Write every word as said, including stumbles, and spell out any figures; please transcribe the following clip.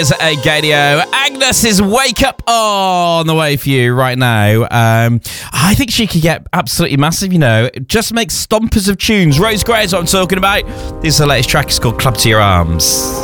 Is a Gadio. Agnes is Wake Up on the way for you right now. Um, I think she could get absolutely massive, you know. Just make stompers of tunes. Rose Gray is what I'm talking about. This is the latest track. It's called Club to Your Arms.